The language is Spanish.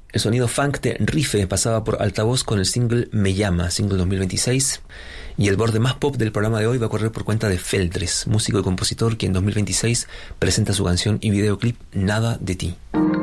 El sonido funk de Rife pasaba por altavoz con el single Me Llama, single 2026. Y el borde más pop del programa de hoy va a correr por cuenta de Feldres, músico y compositor que en 2026 presenta su canción y videoclip Nada de ti.